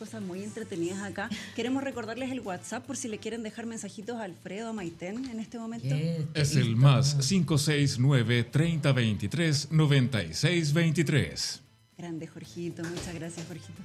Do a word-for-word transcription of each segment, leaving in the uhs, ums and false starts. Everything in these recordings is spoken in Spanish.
cosas muy entretenidas acá. Queremos recordarles el WhatsApp por si le quieren dejar mensajitos a Alfredo, a Maiten en este momento. ¿Qué? Es el más cinco seis nueve, treinta veintitrés, noventa y seis veintitrés. Grande, Jorgito. Muchas gracias, Jorgito.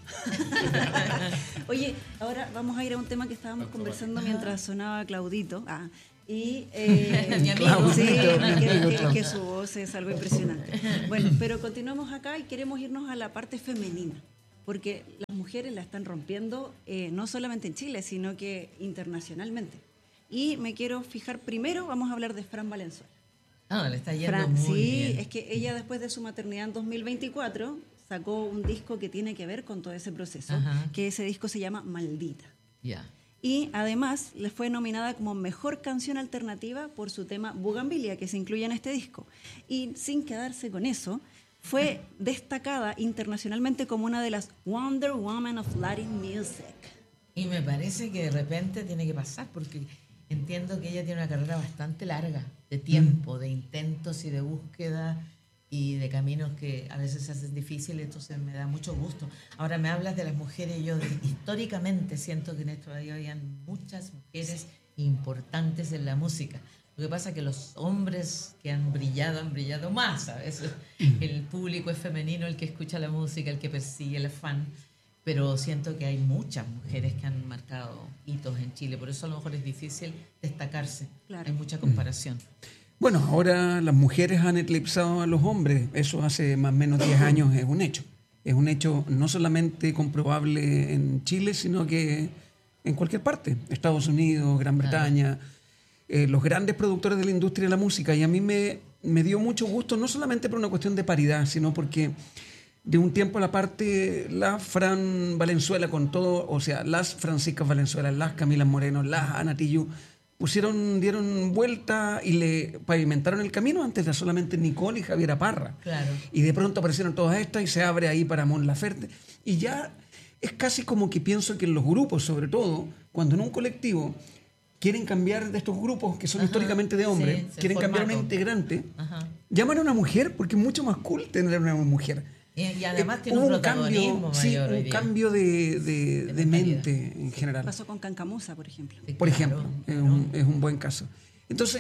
Oye, ahora vamos a ir a un tema que estábamos conversando mientras sonaba Claudito. Ah, y eh, Mi amigo. sí, que, que, que su voz es algo impresionante. Bueno, pero continuamos acá y queremos irnos a la parte femenina, porque las mujeres la están rompiendo eh, no solamente en Chile, sino que internacionalmente. Y me quiero fijar primero, vamos a hablar de Fran Valenzuela. Ah, le está yendo Fran, muy sí, bien. es que ella después de su maternidad en dos mil veinticuatro sacó un disco que tiene que ver con todo ese proceso, Ajá. que ese disco se llama Maldita. Ya. Y además le fue nominada como mejor canción alternativa por su tema Bugambilia, que se incluye en este disco. Y sin quedarse con eso, fue destacada internacionalmente como una de las Wonder Woman of Latin Music. Y me parece que de repente tiene que pasar, porque entiendo que ella tiene una carrera bastante larga, de tiempo, de intentos y de búsqueda y de caminos que a veces se hacen difíciles, entonces me da mucho gusto. Ahora me hablas de las mujeres, y yo de, históricamente siento que en nuestro país habían muchas mujeres importantes en la música. Lo que pasa es que los hombres que han brillado, han brillado más, ¿sabes? El público es femenino, el que escucha la música, el que persigue, el fan. Pero siento que hay muchas mujeres que han marcado hitos en Chile, por eso a lo mejor es difícil destacarse. Claro. Hay mucha comparación. Bueno, ahora las mujeres han eclipsado a los hombres, eso hace más o menos diez años es un hecho. Es un hecho no solamente comprobable en Chile, sino que en cualquier parte, Estados Unidos, Gran Bretaña, eh, los grandes productores de la industria de la música. Y a mí me, me dio mucho gusto, no solamente por una cuestión de paridad, sino porque de un tiempo a la parte, la Fran Valenzuela con todo, o sea, las Franciscas Valenzuela, las Camilas Moreno, las Ana Tijoux, pusieron, dieron vuelta y le pavimentaron el camino antes de solamente Nicole y Javiera Parra. Claro. Y de pronto aparecieron todas estas y se abre ahí para Mon Laferte. Y ya es casi como que pienso que en los grupos, sobre todo, cuando en un colectivo quieren cambiar de estos grupos que son Ajá, históricamente de hombres, sí, quieren cambiar a una formato. integrante, Ajá. llaman a una mujer porque es mucho más cool tener a una mujer. Y, y además Eh, tiene hubo un un protagonismo cambio, sí, mayor hoy un día. cambio de, de, De de mentalidad. mente en general. Pasó con Cancamusa, por ejemplo. Sí, Por claro, ejemplo, es, claro. un, es un buen caso. Entonces,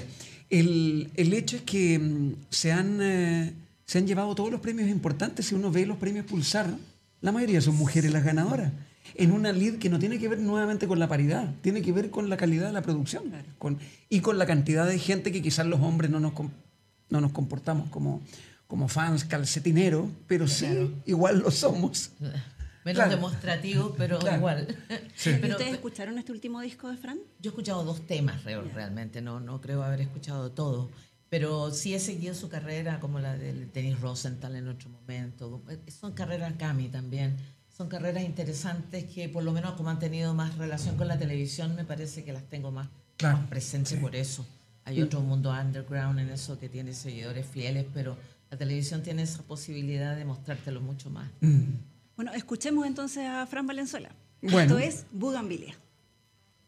el, el hecho es que mm, se han, eh, se han llevado todos los premios importantes. Si uno ve los premios Pulsar, la mayoría son mujeres las ganadoras. En una lead que no tiene que ver nuevamente con la paridad, tiene que ver con la calidad de la producción con, y con la cantidad de gente que quizás los hombres no nos, com- no nos comportamos como, como fans calcetineros, pero sí, Claro. igual lo somos. Menos Claro. demostrativo, pero Claro. igual. Sí. ¿Y Pero ustedes te- escucharon este último disco de Fran? yo he escuchado dos temas re- realmente, no, no creo haber escuchado todo, pero sí he seguido su carrera, como la de Dennis Rosenthal en otro momento. Son carreras Cami también, son carreras interesantes que por lo menos como han tenido más relación con la televisión, me parece que las tengo más, Claro, más presentes sí. por eso. Hay otro mundo underground en eso que tiene seguidores fieles, pero la televisión tiene esa posibilidad de mostrártelo mucho más. Mm. Bueno, escuchemos entonces a Fran Valenzuela. Bueno. Esto es Bugambilia.